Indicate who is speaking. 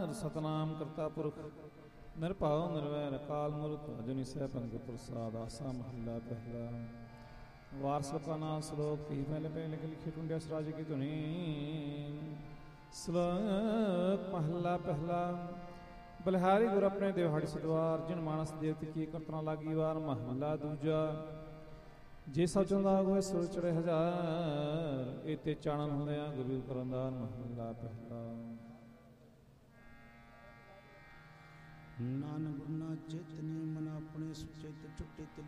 Speaker 1: ਸਤਨਾਮ ਕਰਤਾ ਪੁਰਖ ਨਿਰਭਉ ਨਿਰਵੈਰ ਅਕਾਲ ਮੂਰਤ ਅਜੂਨੀ ਸੈਭੰ ਗੁਰ ਪ੍ਰਸਾਦ। ਆਸਾ ਮਹੱਲਾ ਪਹਿਲਾ। ਵਾਰਸ ਕਾ ਨਾਮ ਸ਼ਲੋਕ ਪੀ ਪਹਿਲੇ ਪਹਿਲੇ ਲਿਖੇ ਟੁੰਡਿਆ ਸਰਾਜ ਕੀ ਧੁਨੀ। ਸ਼ਲੋਕ ਮਹੱਲਾ ਪਹਿਲਾ। ਬਲਿਹਾਰੀ ਗੁਰ ਆਪਣੇ ਦਿਵਹਾੜੀ ਸਦਵਾਰ ਜਿਨ ਮਾਨਸ ਦੇਵਤ ਕੀ ਕਰਤਨਾ ਲਾਗੀ ਵਾਰ। ਮਹੱਲਾ ਦੂਜਾ। ਜੇ ਸਭ ਚੰਦਾ ਹੋਏ ਸੁਰ ਚੜੇ ਹਜ਼ਾਰ ਇਤੇ ਚਾਨਣ ਹੁੰਦਿਆ ਗੁਰੂ ਕਰੰਦਾਰ। ਮਹੱਲਾ ਪਹਿਲਾ।
Speaker 2: ਨਾਨਕ ਗੁਰਨਾ ਚੇਤਨੀ ਮਨ ਆਪਣੇ ਸੁਚਿਤ ਟੁੱਟਿਤ